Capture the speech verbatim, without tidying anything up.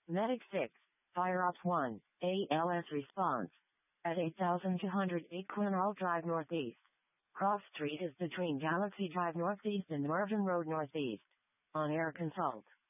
Medic six, Fire Ops one, A L S response. At eight thousand two hundred eight Quinall Drive Northeast. Cross Street is between Galaxy Drive Northeast and Mervyn Road Northeast. On air consult.